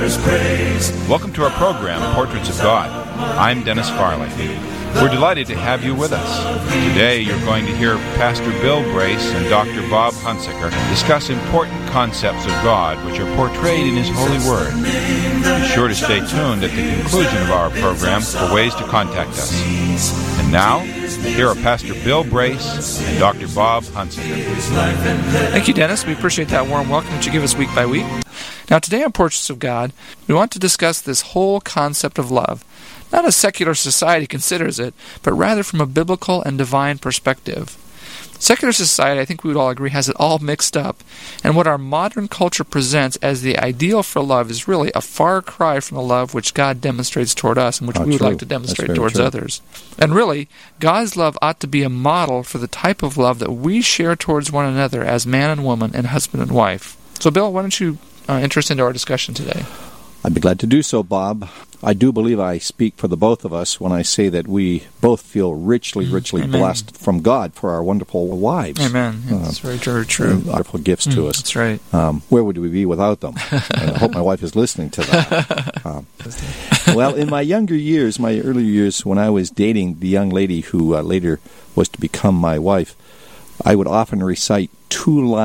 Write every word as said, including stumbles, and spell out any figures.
Welcome to our program, Portraits of God. I'm Dennis Farley. We're delighted to have you with us. Today you're going to hear Pastor Bill Brace and Doctor Bob Hunsaker discuss important concepts of God which are portrayed in His holy Word. Be sure to stay tuned at the conclusion of our program for ways to contact us. And now, here are Pastor Bill Brace and Doctor Bob Hunsaker. Thank you, Dennis. We appreciate that warm welcome that you give us week by week. Now, today on Portraits of God, we want to discuss this whole concept of love, not as secular society considers it, but rather from a biblical and divine perspective. Secular society, I think we would all agree, has it all mixed up, and what our modern culture presents as the ideal for love is really a far cry from the love which God demonstrates toward us and which oh, we would true. like to demonstrate towards true. others. And really, God's love ought to be a model for the type of love that we share towards one another as man and woman and husband and wife. So, Bill, why don't you uh, enter us into our discussion today? I'd be glad to do so, Bob. I do believe I speak for the both of us when I say that we both feel richly, richly Amen. blessed from God for our wonderful wives. Amen. That's uh, very, very true. Wonderful gifts to mm, us. That's right. Um, where would we be without them? And I hope my wife is listening to that. Um, well, in my younger years, my earlier years, when I was dating the young lady who uh, later was to become my wife, I would often recite two lines